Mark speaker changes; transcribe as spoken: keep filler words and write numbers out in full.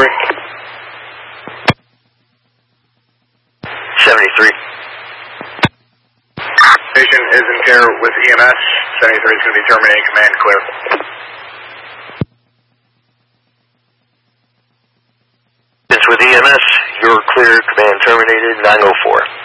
Speaker 1: seventy-three. seventy-three.
Speaker 2: Station is in care with E M S. seventy-three is going to be terminating command clear.
Speaker 1: It's with E M S. You're clear. Command terminated. nine oh four.